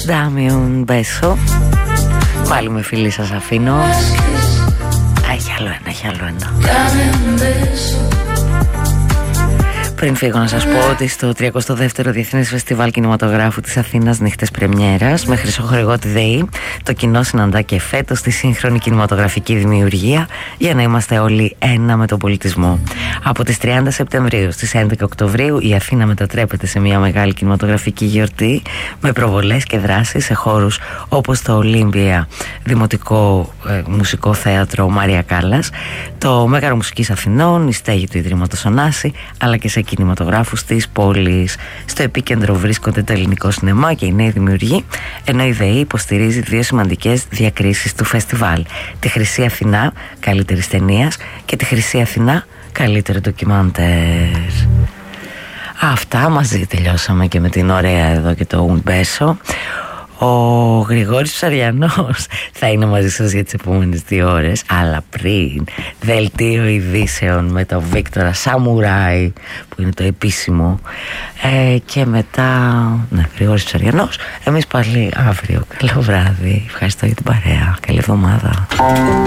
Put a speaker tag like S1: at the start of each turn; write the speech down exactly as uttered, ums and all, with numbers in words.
S1: Ντάμιον Μπέσο. Πάλι με φίλη σας αφήνω. Α, έχει άλλο ένα, έχει άλλο ένα. Πριν φύγω να σας πω ότι στο τριακοστό δεύτερο Διεθνές Φεστιβάλ Κινηματογράφου της Αθήνας Νύχτες Πρεμιέρας με Χρυσοχοργότη ΔΕΗ το κοινό συναντά και φέτος τη σύγχρονη κινηματογραφική δημιουργία για να είμαστε όλοι ένα με τον πολιτισμό. Από τις τριάντα Σεπτεμβρίου στις έντεκα Οκτωβρίου η Αθήνα μετατρέπεται σε μια μεγάλη κινηματογραφική γιορτή με προβολές και δράσεις σε χώρους όπως το Ολύμπια Δημοτικό ε, Μουσικό Θέατρο Μάρια Κάλλας, το Μέγαρο Μουσικής Αθηνών, η στέγη του Ιδρύματος Ωνάση, αλλά και σε κινηματογράφους της πόλης. Στο επίκεντρο βρίσκονται το ελληνικό σινεμά και οι νέοι δημιουργοί, ενώ η ΔΕΗ υποστηρίζει δύο σημαντικές διακρίσεις του φεστιβάλ: τη Χρυσή Αθηνά καλύτερης ταινίας και τη Χρυσή Αθηνά καλύτερο ντοκιμαντέρ. Αυτά μαζί τελειώσαμε και με την ωραία εδώ και το Ουνμπέσο. Ο Γρηγόρης Ψαριανός θα είναι μαζί σας για τις επόμενες δύο ώρες. Αλλά πριν, δελτίο ειδήσεων με τον Βίκτορα Σαμουράι, που είναι το επίσημο, ε, και μετά, ναι, Γρηγόρης Ψαριανός. Εμείς πάλι αύριο. Καλό βράδυ. Ευχαριστώ για την παρέα. Καλή εβδομάδα.